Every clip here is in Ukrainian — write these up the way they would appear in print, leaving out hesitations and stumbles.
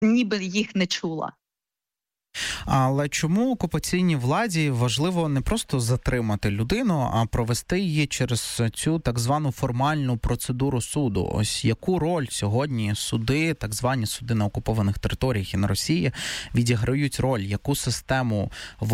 ніби їх не чула. Але чому окупаційній владі важливо не просто затримати людину, а провести її через цю так звану формальну процедуру суду? Ось яку роль сьогодні суди, так звані суди на окупованих територіях і на Росії, відіграють роль? В яку систему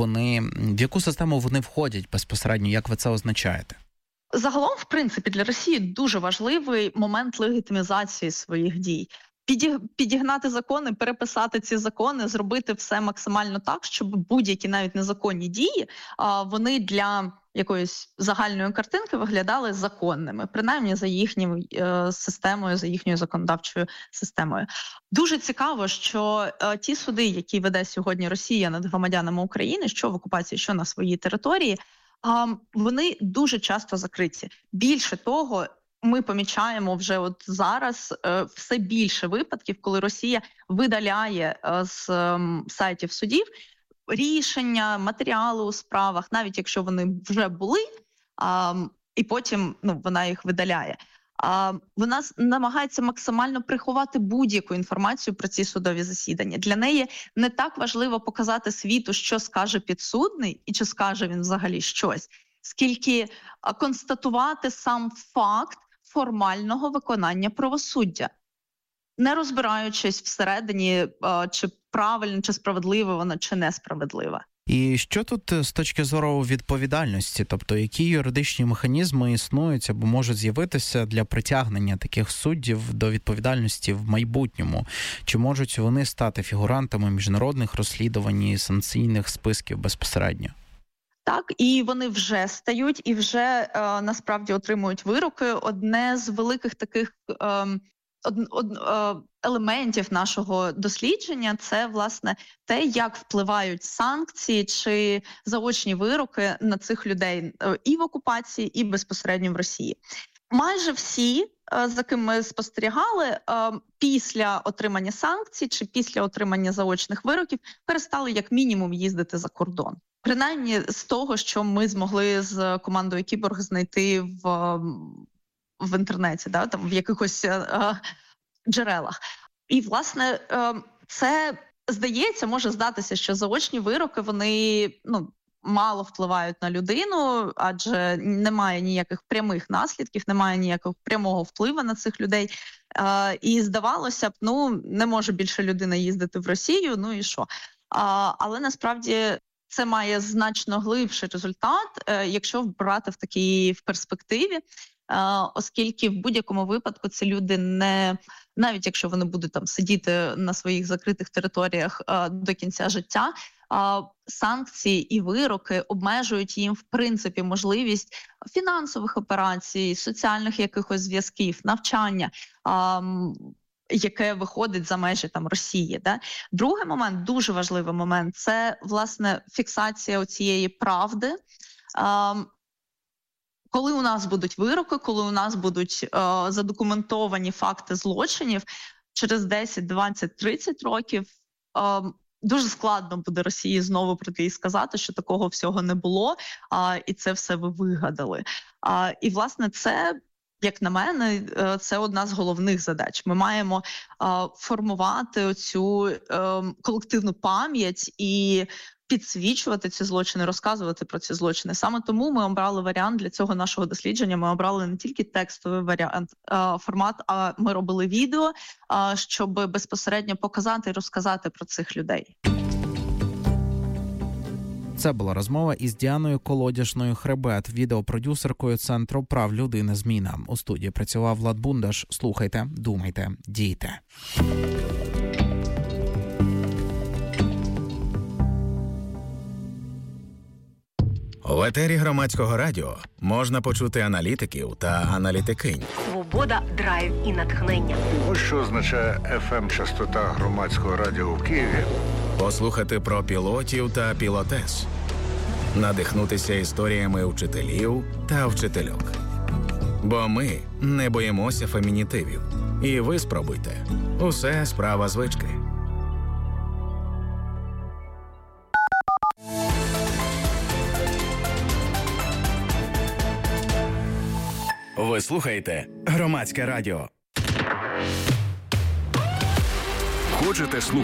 вони входять безпосередньо? Як ви це означаєте? Загалом, в принципі, для Росії дуже важливий момент легітимізації своїх дій. Підігнати закони, переписати ці закони, зробити все максимально так, щоб будь-які навіть незаконні дії, вони для якоїсь загальної картинки виглядали законними, принаймні за їхньою системою, за їхньою законодавчою системою. Дуже цікаво, що ті суди, які веде сьогодні Росія над громадянами України, що в окупації, що на своїй території, вони дуже часто закриті. Більше того, ми помічаємо вже от зараз все більше випадків, коли Росія видаляє з сайтів судів рішення, матеріали у справах, навіть якщо вони вже були, і потім вона їх видаляє. Вона намагається максимально приховати будь-яку інформацію про ці судові засідання. Для неї не так важливо показати світу, що скаже підсудний і чи скаже він взагалі щось, скільки констатувати сам факт формального виконання правосуддя, не розбираючись всередині, чи правильно, чи справедливо воно, чи несправедливо. І що тут з точки зору відповідальності? Тобто, які юридичні механізми існують або можуть з'явитися для притягнення таких суддів до відповідальності в майбутньому? Чи можуть вони стати фігурантами міжнародних розслідувань і санкційних списків безпосередньо? Так, і вони вже стають, і вже насправді отримують вироки. Одне з великих таких елементів нашого дослідження – це, власне, те, як впливають санкції чи заочні вироки на цих людей і в окупації, і безпосередньо в Росії. Майже всі, за ким ми спостерігали, після отримання санкцій чи після отримання заочних вироків перестали як мінімум їздити за кордон. Принаймні з того, що ми змогли з командою Кіборг знайти в інтернеті, там в якихось джерелах. І, власне, це, здається, може здатися, що заочні вироки, вони мало впливають на людину, адже немає ніяких прямих наслідків, немає ніякого прямого впливу на цих людей. І здавалося б, не може більше людина їздити в Росію, і що? Але насправді це має значно глибший результат, якщо брати в перспективі, оскільки в будь-якому випадку ці люди навіть якщо вони будуть там сидіти на своїх закритих територіях до кінця життя, санкції і вироки обмежують їм в принципі можливість фінансових операцій, соціальних якихось зв'язків, навчання, яке виходить за межі Росії. Другий момент, дуже важливий момент, це, власне, фіксація цієї правди. Коли у нас будуть вироки, коли у нас будуть задокументовані факти злочинів, через 10, 20, 30 років дуже складно буде Росії знову прийти і сказати, що такого всього не було, і це все ви вигадали. І, власне, це, як на мене, це одна з головних задач. Ми маємо формувати оцю колективну пам'ять і підсвічувати ці злочини, розказувати про ці злочини. Саме тому ми обрали варіант для цього нашого дослідження. Ми обрали не тільки текстовий варіант, формат, а ми робили відео, щоб безпосередньо показати і розказати про цих людей. Це була розмова із Діаною Колодяжною-Хребет, відеопродюсеркою Центру прав людини «Зміна». У студії працював Влад Бундаш. Слухайте, думайте, дійте. В етері Громадського радіо можна почути аналітиків та аналітикинь. Свобода, драйв і натхнення. Ось що означає FM-частота Громадського радіо в Києві. Послухати про пілотів та пілотес. Надихнутися історіями вчителів та вчительок. Бо ми не боїмося фемінітивів. І ви спробуйте. Усе справа звички. Ви слухаєте Громадське радіо. Хочете слухати